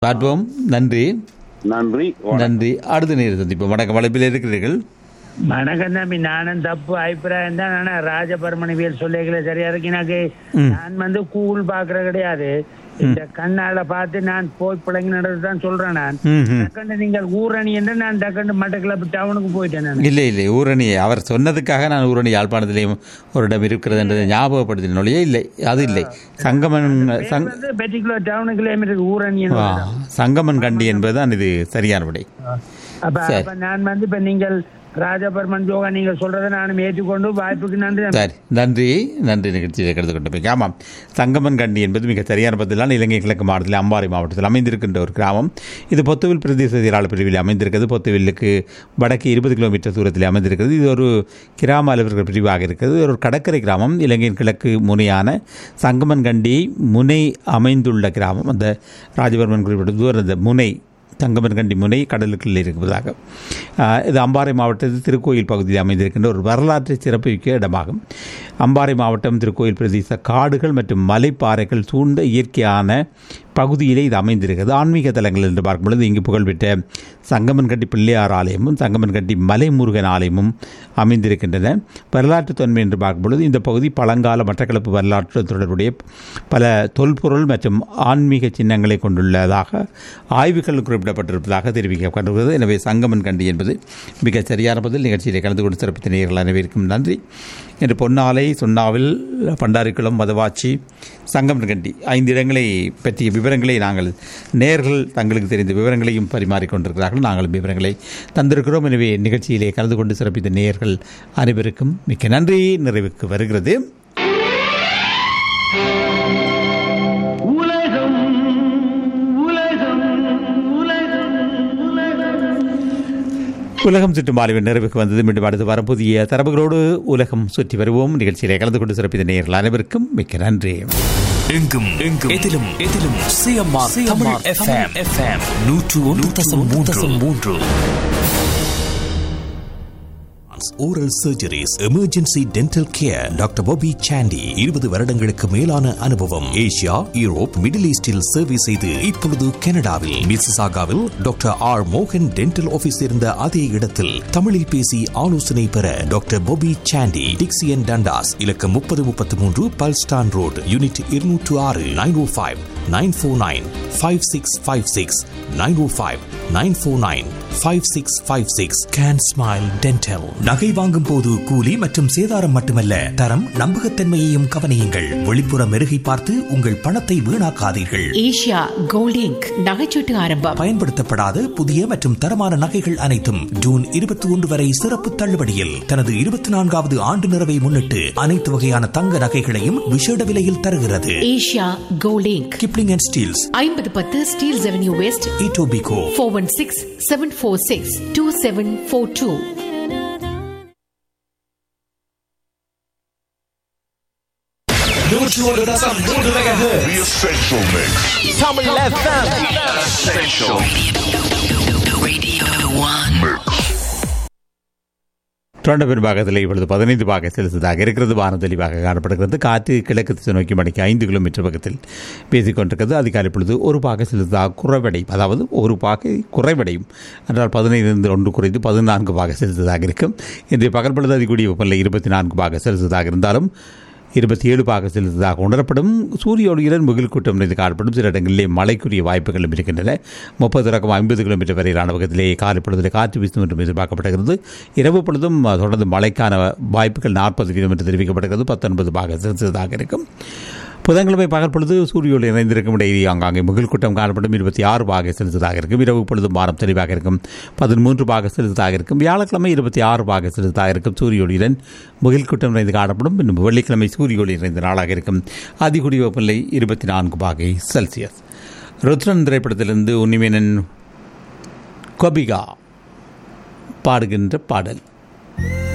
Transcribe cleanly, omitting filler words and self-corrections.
பார்ப்போம். நன்றி நன்றி. நன்றி. அடுத்த நேரம் சந்திப்போம். வணக்கம். வளைப்பில் இருக்கிறீர்கள். வணக்கம் தம்பி. நானும் தப்பு அபிப்பிராயம் தான். ஆனா ராஜபர்மணிவியல் சொல்லிக்கல சரியா இருக்கு. எனக்கு நான் கூகுள் பாக்குற கிடையாது. இந்த கண்ணால பார்த்து நான் போய் பிள்ளைங்க தான் சொல்றேன். நான் டக்கண்டு நீங்கள் ஊரணி என்று நான் டக்கண்டு மட்டக்கிளப்பு டவுனுக்கு போயிட்டேன். இல்லை இல்லை, ஊரணி அவர் சொன்னதுக்காக நான் ஊரணி யாழ்ப்பாணத்திலேயும் ஒரு இடம் இருக்கிறது என்றதை ஞாபகப்படுத்தினோடைய இல்லை, அது இல்லை. சங்கமன் பெட்டிகுலர் டவுனுக்குள்ளே ஊரணி சங்கமன் கண்டி என்பதுதான் இது சரியான விடை. அப்ப நான் இப்ப நீங்கள் ராஜபர்மன் யோகா நீங்கள் சொல்றதை நானும் ஏற்றுக்கொண்டு வாய்ப்புக்கு நன்றி. சரி, நன்றி நன்றி. நிகழ்ச்சியை கலந்து கொண்டு போய் ஆமாம், சங்கமன் கண்டி என்பது மிக சரியான பதிலான இலங்கை கிழக்கு மாவட்டத்தில் அம்பாறை மாவட்டத்தில் அமைந்திருக்கின்ற ஒரு கிராமம். இது பொத்துவில் பிரதேச செயலாளர் பிரிவில் அமைந்திருக்கிறது. பொத்துவிலுக்கு வடக்கு 20 கிலோமீட்டர் தூரத்தில் அமைந்திருக்கிறது. இது ஒரு கிராம அலுவலர்கள் பிரிவாக இருக்கிறது. ஒரு கடற்கரை கிராமம். இலங்கையின் கிழக்கு முனையான சங்கமன் கண்டி முனை அமைந்துள்ள கிராமம். அந்த ராஜபர்மன் குறிப்பிட்ட தூரம் அந்த முனை சங்கமன் கண்டி முனை கடலுக்குள் இருப்பதாக. இது அம்பாறை மாவட்டத்தில் திருக்கோயில் பகுதியில் அமைந்திருக்கின்ற ஒரு வரலாற்று சிறப்புமிக்க இடமாகும். அம்பாறை மாவட்டம் திருக்கோயில் பிரதேச காடுகள் மற்றும் மலைப்பாறைகள் சூழ்ந்த இயற்கையான பகுதியிலே இது அமைந்திருக்கிறது. ஆன்மீக தலங்கள் என்று பார்க்கும்பொழுது இங்கு புகழ்பெற்ற சங்கமன்கட்டி பிள்ளையார் ஆலயமும் சங்கமன்கட்டி மலைமுருகன் ஆலயமும் அமைந்திருக்கின்றன. வரலாற்று தொன்மை என்று பார்க்கும்பொழுது இந்த பகுதி பழங்கால மட்டக்களப்பு வரலாற்று தொடர்புடைய பல தொல்பொருள் மற்றும் ஆன்மீக சின்னங்களை கொண்டுள்ளதாக ஆய்வுகள் குறிப்பிடப்பட்டிருப்பதாக தெரிவிக்கப்பட்டுள்ளது. எனவே சங்கமன் கண்டி என்பது மிக சரியான பதில். நிகழ்ச்சியிலே கலந்து கொண்டு சிறப்பித்த நேயர்கள் அனைவருக்கும் நன்றி. இன்று பொன்னாலை, சுண்ணாவில், பண்டாரிக்குளம், மதவாச்சி, சங்கமன் கண்டி 5 இடங்களை பற்றிய விவரங்களை நாங்கள் நேயர்கள் தங்களுக்கு தெரிந்த விவரங்களையும் பரிமாறிக்கொண்டிருக்கிறார்கள். நாங்கள் விவரங்களை தந்திருக்கிறோம். எனவே நிகழ்ச்சியிலே கலந்து கொண்டு சிறப்பித்த நேயர்கள் அனைவருக்கும் மிக்க நன்றி. நிறைவுக்கு வருகிறது உலகம் சுற்றும் ஆய்வின் நிறைவுக்கு வந்தது. மீண்டும் அடுத்து வர புதிய தரவுகளோடு உலகம் சுற்றி வருவோம். நிகழ்ச்சியிலே கலந்து கொண்டு சிறப்பித்த நேயர்கள் அனைவருக்கும் மிக்க நன்றி. எங்கும் எதிலும் CMR Tamil FM 101.3. Oral surgeries, emergency dental care. Doctor Bobby Chandy 20 வருடங்களுக்கு மேலான அனுபவம். ஏசியா, யூரோப், மிடில் ஈஸ்டில் சேவை செய்து இப்பொழுது கனடாவில் மிசிசாகாவில் டாக்டர் ஆர் மோகன் டென்டல் ஆபீஸ் இருந்த அதே இடத்தில் தமிழில் பேசி ஆலோசனை பெற டாக்டர் பாபி சாண்டி, டிக்சியன் டண்டாஸ், இலக்கம் 3033 பல்ஸ்டான் road, unit 206, 905-949-5656, 905-949-5656. Can smile dental. நகை வாங்கும் போது கூலி மற்றும் சேதாரம் மட்டுமல்ல, தரம் நம்பகத்தன்மையையும் கவனியுங்கள். வெளிப்புற மெருகை பார்த்து உங்கள் பணத்தை வீணாக்காதீர்கள். ஏசியா கோல்ட் இங்க் நகைச்சீட்டு ஆரம்பம். பயன்படுத்தப்படாத புதிய மற்றும் தரமான நகைகள் அனைத்தும் ஜூன் 21 வரை சிறப்பு தள்ளுபடியில். தனது 24வது ஆண்டு நிறைவை முன்னிட்டு அனைத்து வகையான தங்க நகைகளையும் விசேட விலையில் தருகிறது. Asia gold ink. Kipling and Steeles, 5010 Steeles avenue west, Etobicoke, 416-746-2742. The Essential Mix. Tommy FM. Essential Radio 1 Mix. தொடர்ந்த பெரும்பாகத்தில் இப்பொழுது 15 பாக செலுத்ததாக இருக்கிறது. வானம் தெளிவாக காணப்படுகிறது. காற்று கிழக்கு திசை நோக்கி மணிக்கு 5 கிலோமீட்டர் வேகத்தில் பேசிக்கொண்டிருக்கிறது. அதிகாலை பொழுது ஒரு பாக செலுத்ததாக குறைவடையும், அதாவது ஒரு பாகை குறைவடையும் என்றால் 15 ஒன்று குறைந்து 14 பாக செலுத்ததாக இருக்கும். இன்றைய பகல் பொழுது அதிகூடிய வெப்பநிலை 24 பாக செலுத்ததாக இருந்தாலும் 27 பாக செலுத்ததாக உணரப்படும். சூரிய ஒளியுடன் முகில் கூட்டம் நிறைந்து காணப்படும். சில இடங்களிலே மழைக்குரிய வாய்ப்புகளும் இருக்கின்றன. 30-50 கிலோமீட்டர் வரையிலான வேகத்திலே காலை பொழுதில் காற்று வீசும் என்றும் எதிர்பார்க்கப்படுகிறது. இரவு பொழுதும் தொடர்ந்து மழைக்கான வாய்ப்புகள் 40 கிலோமீட்டர் தெரிவிக்கப்படுகிறது. 19 பாக செலுத்ததாக இருக்கும். புதன்கிழமை பகல் பொழுது சூரிய ஒளி இணைந்திருக்கும் இடையே ஆங்காங்கே முகில் கூட்டம் காணப்படும். 26 பாக செலுத்ததாக இருக்கும். இரவு பொழுதும் வானம் தெளிவாக இருக்கும். 13 பாக செலுத்ததாக இருக்கும். வியாழக்கிழமை 26 பாக செலுத்ததாக இருக்கும். சூரிய ஒளியுடன் முகில் கூட்டம் நிறைந்து காணப்படும். இன்னும் வெள்ளிக்கிழமை சூரிய ஒளி நிறைந்த நாளாக இருக்கும். அதிகூடிய வெப்பநிலை 24 பாகை செல்சியஸ். ருத்ரன் திரைப்படத்திலிருந்து உன்னிமேனன் கொபிகா பாடுகின்ற பாடல்.